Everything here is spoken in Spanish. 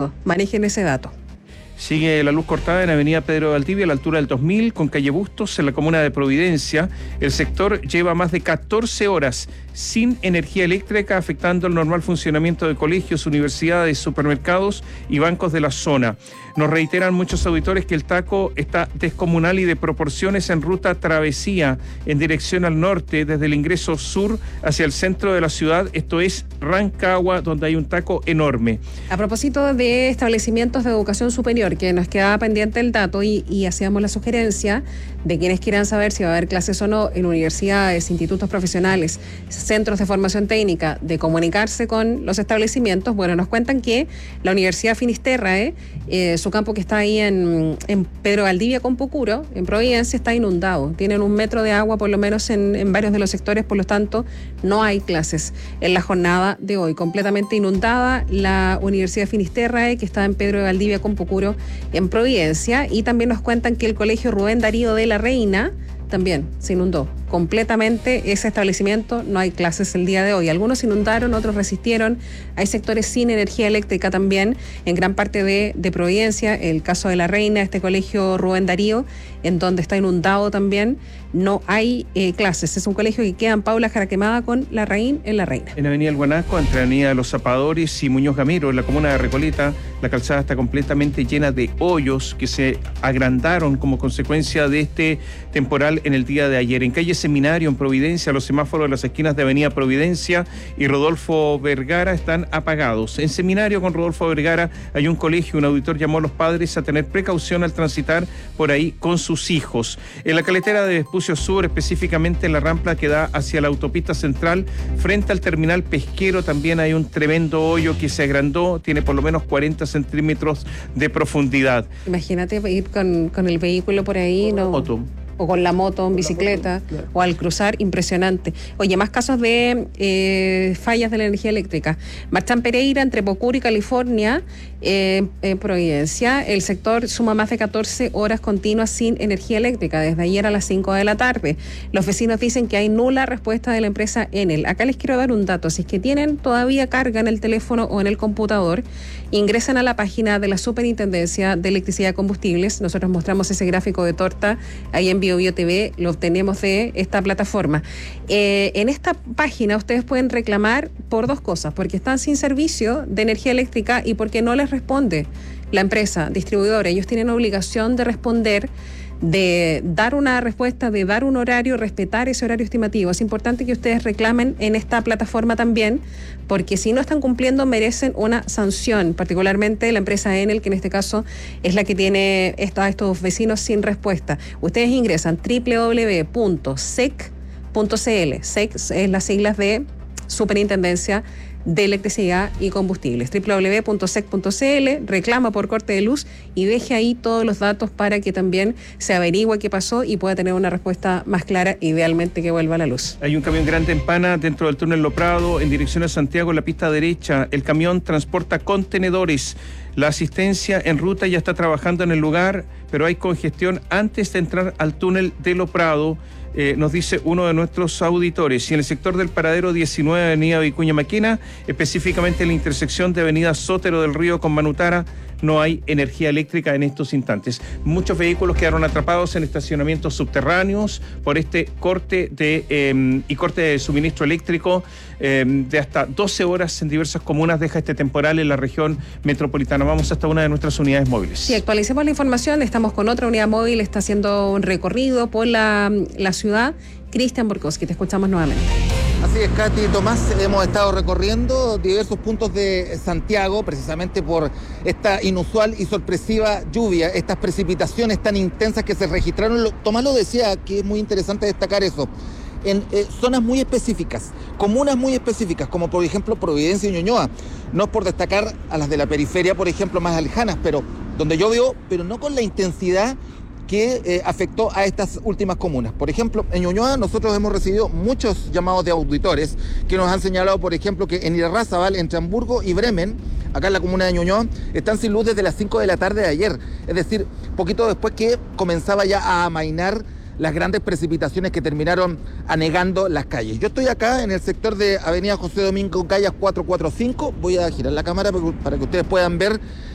cuidado, manejen ese dato. Sigue la luz cortada en Avenida Pedro de Valdivia, a la altura del 2000, con calle Bustos, en la comuna de Providencia. El sector lleva más de 14 horas sin energía eléctrica, afectando el normal funcionamiento de colegios, universidades, supermercados y bancos de la zona. Nos reiteran muchos auditores que el taco está descomunal y de proporciones en ruta travesía en dirección al norte, desde el ingreso sur hacia el centro de la ciudad. Esto es Rancagua, donde hay un taco enorme. A propósito de establecimientos de educación superior, que nos quedaba pendiente el dato y hacíamos la sugerencia de quienes quieran saber si va a haber clases o no en universidades, institutos profesionales, centros de formación técnica, de comunicarse con los establecimientos. Bueno, nos cuentan que la Universidad Finisterrae, su campo que está ahí en Pedro Valdivia con Pucuro, en Providencia, está inundado. Tienen 1 metro de agua por lo menos en varios de los sectores, por lo tanto no hay clases en la jornada de hoy. Completamente inundada la Universidad Finisterrae, que está en Pedro de Valdivia con Pucuro, en Providencia. Y también nos cuentan que el Colegio Rubén Darío de la Reina también se inundó completamente ese establecimiento, no hay clases el día de hoy. Algunos inundaron, otros resistieron. Hay sectores sin energía eléctrica también en gran parte de Providencia. El caso de la Reina, este colegio Rubén Darío, en donde está inundado también, no hay clases. Es un colegio que queda en Paula Jaraquemada con Larraín en La Reina. En Avenida El Guanaco, entre Avenida de los Zapadores y Muñoz Gamiro, en la comuna de Recoleta, la calzada está completamente llena de hoyos que se agrandaron como consecuencia de este temporal en el día de ayer. En calle Seminario, en Providencia, los semáforos de las esquinas de Avenida Providencia y Rodolfo Vergara están apagados. En Seminario con Rodolfo Vergara hay un colegio. Un auditor llamó a los padres a tener precaución al transitar por ahí con sus hijos. En la carretera de Vespucio Sur, específicamente en la rampa que da hacia la autopista central, frente al terminal pesquero, también hay un tremendo hoyo que se agrandó, tiene por lo menos 40 centímetros de profundidad. Imagínate ir con el vehículo por ahí, ¿no? O con la moto, en bicicleta, claro. O al cruzar, impresionante. Oye, más casos de fallas de la energía eléctrica. Marchán Pereira, entre Pocuro y California, en Providencia, el sector suma más de 14 horas continuas sin energía eléctrica, desde ayer a las 5 de la tarde. Los vecinos dicen que hay nula respuesta de la empresa Enel. Acá les quiero dar un dato. Si es que tienen todavía carga en el teléfono o en el computador, ingresan a la página de la Superintendencia de Electricidad y Combustibles. Nosotros mostramos ese gráfico de torta ahí en Bio TV, lo obtenemos de esta plataforma. En esta página ustedes pueden reclamar por 2 cosas, porque están sin servicio de energía eléctrica y porque no les responde la empresa distribuidora. Ellos tienen obligación de responder, de dar una respuesta, de dar un horario, respetar ese horario estimativo. Es importante que ustedes reclamen en esta plataforma también, porque si no están cumpliendo merecen una sanción, particularmente la empresa Enel, que en este caso es la que tiene estos vecinos sin respuesta. Ustedes ingresan www.sec.cl, SEC es las siglas de Superintendencia de Electricidad y Combustibles, www.sec.cl, reclama por corte de luz y deje ahí todos los datos para que también se averigüe qué pasó y pueda tener una respuesta más clara, idealmente que vuelva a la luz. Hay un camión grande en Pana dentro del túnel Lo Prado en dirección a Santiago en la pista derecha. El camión transporta contenedores. La asistencia en ruta ya está trabajando en el lugar, pero hay congestión antes de entrar al túnel de Lo Prado. Nos dice uno de nuestros auditores. Y en el sector del paradero 19, avenida Vicuña Maquena, específicamente en la intersección de avenida Sótero del Río con Manutara, no hay energía eléctrica en estos instantes. Muchos vehículos quedaron atrapados en estacionamientos subterráneos por este corte de suministro eléctrico de hasta 12 horas en diversas comunas. Deja este temporal en la región metropolitana. Vamos hasta una de nuestras unidades móviles. Sí, actualicemos la información. Estamos con otra unidad móvil, está haciendo un recorrido por la ciudad. Cristian Borkowski, te escuchamos nuevamente. Así es, Katy y Tomás, hemos estado recorriendo diversos puntos de Santiago precisamente por esta inusual y sorpresiva lluvia, estas precipitaciones tan intensas que se registraron. Tomás lo decía, que es muy interesante destacar eso, en zonas muy específicas, comunas muy específicas, como por ejemplo Providencia y Ñuñoa. No es por destacar a las de la periferia, por ejemplo, más lejanas, pero donde llovió, pero no con la intensidad que afectó a estas últimas comunas. Por ejemplo, en Ñuñoa nosotros hemos recibido muchos llamados de auditores que nos han señalado, por ejemplo, que en Irarrázaval, entre Hamburgo y Bremen, acá en la comuna de Ñuñoa, están sin luz desde las 5 de la tarde de ayer. Es decir, poquito después que comenzaba ya a amainar las grandes precipitaciones que terminaron anegando las calles. Yo estoy acá en el sector de Avenida José Domingo Callas 445. Voy a girar la cámara para que ustedes puedan ver